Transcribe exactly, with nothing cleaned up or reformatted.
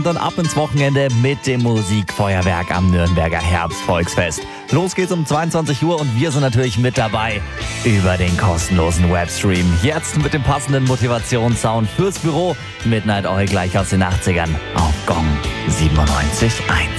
Dann ab ins Wochenende mit dem Musikfeuerwerk am Nürnberger Herbstvolksfest. Los geht's um zweiundzwanzig Uhr und wir sind natürlich mit dabei über den kostenlosen Webstream. Jetzt mit dem passenden Motivationssound fürs Büro. Midnight Oil gleich aus den achtzigern auf Gong siebenundneunzig Komma eins.